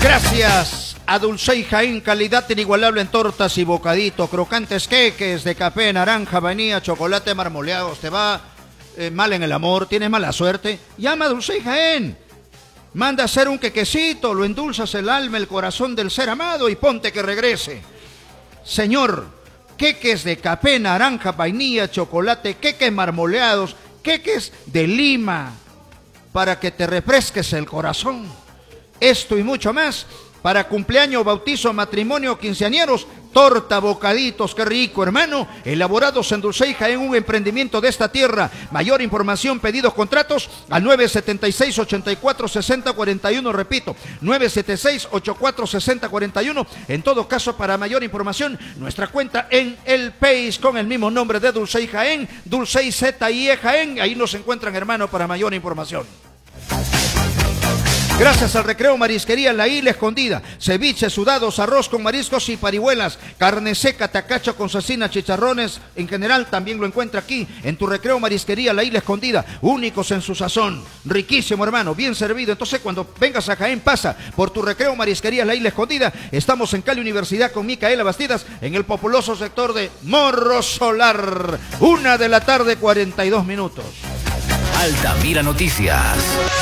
Gracias a Dulcey Jaén, calidad inigualable en tortas y bocaditos, crocantes queques de café, naranja, vainilla, chocolate marmoleados. ¿Te va mal en el amor? ¿Tienes mala suerte? Llama a Dulcey Jaén. Manda a hacer un quequecito, lo endulzas el alma, el corazón del ser amado y ponte que regrese. Señor, queques de café, naranja, vainilla, chocolate, queques marmoleados, queques de Lima, para que te refresques el corazón. Esto y mucho más para cumpleaños, bautizo, matrimonio, quinceañeros, torta, bocaditos, qué rico, hermano. Elaborados en Dulcey Jaén, un emprendimiento de esta tierra. Mayor información, pedidos, contratos al 976-846041. Repito, 976-846041. En todo caso, para mayor información, nuestra cuenta en el Face con el mismo nombre de Dulcey Jaén, Dulcey ZIE Jaén. Ahí nos encuentran, hermano, para mayor información. Gracias al Recreo Marisquería La Isla Escondida. Ceviche, sudados, arroz con mariscos y parihuelas, carne seca, tacacha con cecina, chicharrones. En general también lo encuentra aquí en tu Recreo Marisquería La Isla Escondida. Únicos en su sazón. Riquísimo, hermano, bien servido. Entonces cuando vengas a Jaén, pasa por tu Recreo Marisquería La Isla Escondida. Estamos en Cali Universidad con Micaela Bastidas en el populoso sector de Morro Solar. 1:42 PM. Altamira Noticias.